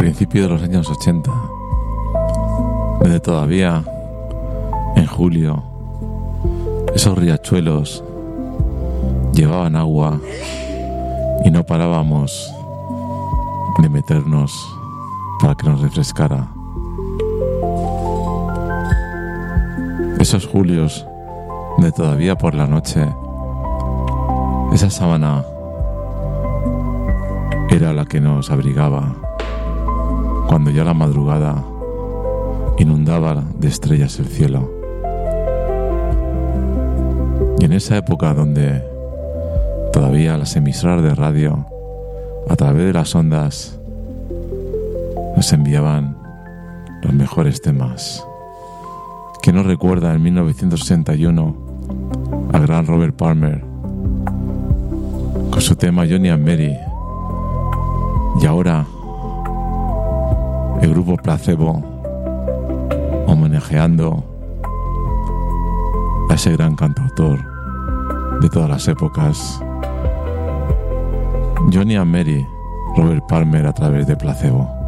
principio de los años 80, donde todavía en julio esos riachuelos llevaban agua y no parábamos de meternos para que nos refrescara. Esos julios de todavía por la noche esa sábana era la que nos abrigaba cuando ya la madrugada inundaba de estrellas el cielo. Y en esa época donde todavía las emisoras de radio a través de las ondas nos enviaban los mejores temas. ¿Quién nos recuerda en 1961 al gran Robert Palmer con su tema Johnny and Mary? Y ahora el grupo Placebo homenajeando a ese gran cantautor de todas las épocas, Johnny and Mary, Robert Palmer a través de Placebo.